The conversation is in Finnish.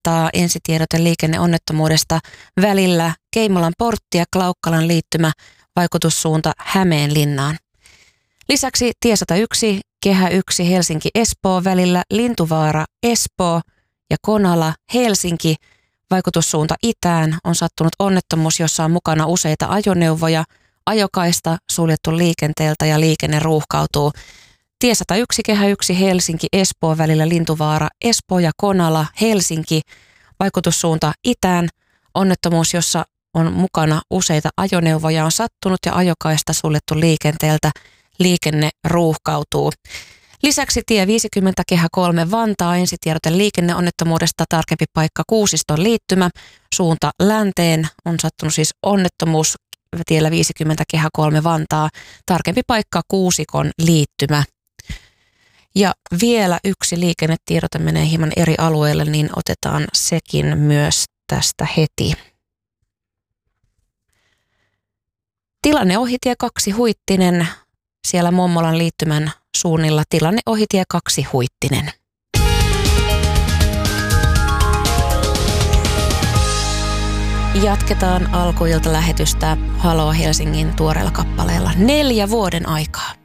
vantaa ensitiedote liikenneonnettomuudesta välillä Keimolan portti ja Klaukkalan liittymä vaikutussuunta Hämeenlinnaan. Lisäksi tie 101, kehä 1 Helsinki-Espoo välillä Lintuvaara, Espoo ja Konala, Helsinki, vaikutussuunta itään on sattunut onnettomuus, jossa on mukana useita ajoneuvoja, ajokaista suljettu liikenteeltä ja liikenne ruuhkautuu. Tie 101, kehä 1 Helsinki-Espoo välillä Lintuvaara, Espoo ja Konala, Helsinki, vaikutussuunta itään, onnettomuus, jossa on mukana useita ajoneuvoja on sattunut ja ajokaista suljettu liikenteeltä, liikenne ruuhkautuu. Lisäksi tie 50 kehä 3 Vantaa ensitiedote liikenneonnettomuudesta, tarkempi paikka Kuusiston liittymä, suunta länteen on sattunut siis onnettomuus tiellä 50 kehä 3 Vantaa, tarkempi paikka Kuusikon liittymä. Ja vielä yksi liikennetiedote menee hieman eri alueelle, niin otetaan sekin myös tästä heti. Tilanne ohitie 2 Huittinen, siellä Mommolan liittymän suunnilla tilanne ohitie 2 Huittinen. Jatketaan alkuilta lähetystä Haloo Helsingin tuoreella kappaleella 4 vuoden aikaa.